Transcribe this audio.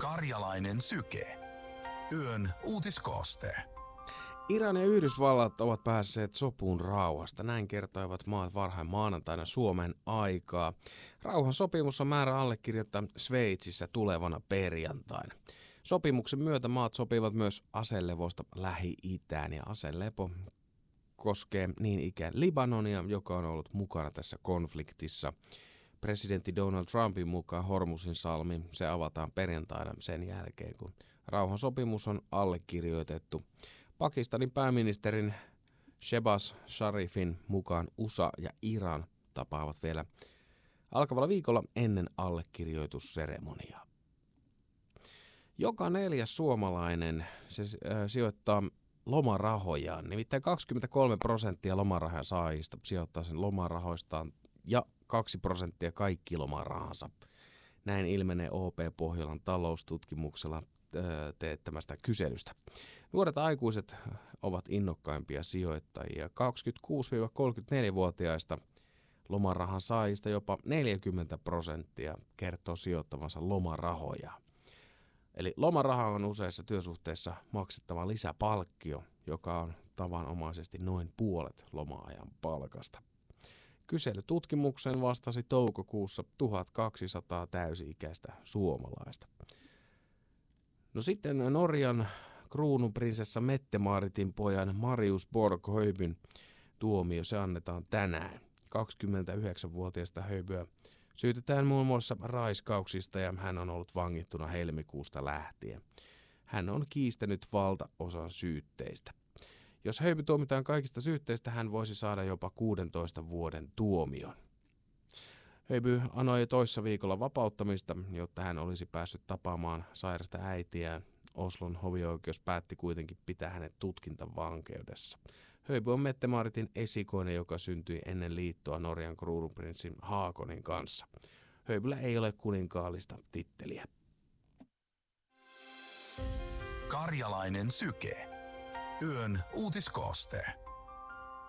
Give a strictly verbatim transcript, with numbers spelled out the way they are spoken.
Karjalainen syke. Yön uutiskooste. Iran ja Yhdysvallat ovat päässeet sopuun rauhasta. Näin kertoivat maat varhain maanantaina Suomen aikaa. Rauhan sopimus on määrä allekirjoittaa Sveitsissä tulevana perjantaina. Sopimuksen myötä maat sopivat myös aselevosta Lähi-Itään, ja aselepo koskee niin ikään Libanonia, joka on ollut mukana tässä konfliktissa. Presidentti Donald Trumpin mukaan Hormuzin salmi, se avataan perjantaina sen jälkeen, kun rauhansopimus on allekirjoitettu. Pakistanin pääministerin Shehbaz Sharifin mukaan U S A ja Iran tapaavat vielä alkavalla viikolla ennen allekirjoitusseremoniaa. Joka neljäs suomalainen se äh, sijoittaa lomarahojaan, nimittäin kaksikymmentäkolme prosenttia lomarahan saajista sijoittaa sen lomarahoistaan ja kaksi prosenttia kaikki lomarahansa. Näin ilmenee O P Pohjolan taloustutkimuksella teettämästä kyselystä. Nuoret aikuiset ovat innokkaimpia sijoittajia. kaksikymmentäkuusi–kolmekymmentäneljä-vuotiaista lomarahan saajista jopa neljäkymmentä prosenttia kertoo sijoittavansa lomarahoja. Eli lomaraha on useissa työsuhteissa maksettava lisäpalkkio, joka on tavanomaisesti noin puolet loma-ajan palkasta. Kyselytutkimuksen vastasi toukokuussa tuhatkaksisataa täysi-ikäistä suomalaista. No sitten Norjan kruununprinsessa Mette-Maaritin pojan Marius Borg-Høibyn tuomio, se annetaan tänään. kaksikymmentäyhdeksänvuotiaista Høibyä syytetään muun muassa raiskauksista ja hän on ollut vangittuna helmikuusta lähtien. Hän on kiistänyt valtaosan syytteistä. Jos Høiby tuomitaan kaikista syytteistä, hän voisi saada jopa kuudentoista vuoden tuomion. Høiby anoi toissa viikolla vapauttamista, jotta hän olisi päässyt tapaamaan sairasta äitiään. Oslon hovioikeus päätti kuitenkin pitää hänet tutkintavankeudessa. Høiby on Mette-Maaritin esikoinen, joka syntyi ennen liittoa Norjan kruununprinssin Haakonin kanssa. Høibyllä ei ole kuninkaallista titteliä. Karjalainen syke. Yön uutiskooste.